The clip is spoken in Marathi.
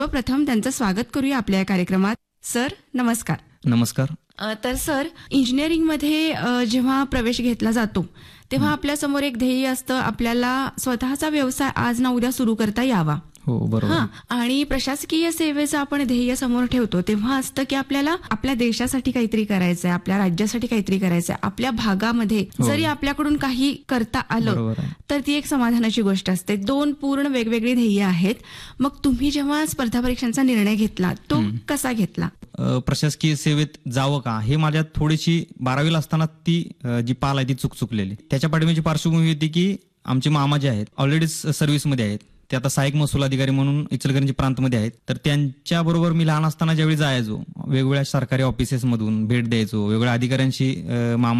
प्रथम त्यांचं स्वागत करूया आपल्या या कार्यक्रमात. सर नमस्कार. नमस्कार. तर सर, इंजिनिअरिंगमध्ये जेव्हा प्रवेश घेतला जातो तेव्हा आपल्यासमोर एक ध्येय असतं, आपल्याला स्वतःचा व्यवसाय आज ना उद्या सुरू करता यावा. हो, बरोबर. आणि प्रशासकीय सेवेचं आपण ध्येय समोर ठेवतो तेव्हा असतं की आपल्याला आपल्या देशासाठी काहीतरी करायचंय, आपल्या राज्यासाठी काहीतरी करायचंय, आपल्या भागामध्ये जरी आपल्याकडून काही करता आलं तर ती एक समाधानाची गोष्ट असते. दोन पूर्ण वेगवेगळी ध्येय आहेत. मग तुम्ही जेव्हा स्पर्धा परीक्षांचा निर्णय घेतला तो कसा घेतला? प्रशासकीय सेवेत जावं का हे माझ्यात थोडीशी 12वीला असताना ती जी पाल आहे ती चुकलेली. त्याच्या पाठीमागची पार्श्वभूमी होती की आमचे मामा जे आहेत ऑलरेडी सर्व्हिसमध्ये आहेत, ते आता सहाय्यक महसूल अधिकारी म्हणून इचलकरंजी प्रांतमध्ये आहेत. तर त्यांच्या बरोबर मी लहान असताना ज्यावेळी जायचो वेगवेगळ्या सरकारी ऑफिसेस मधून भेट द्यायचो, वेगवेगळ्या अधिकाऱ्यांशी मामा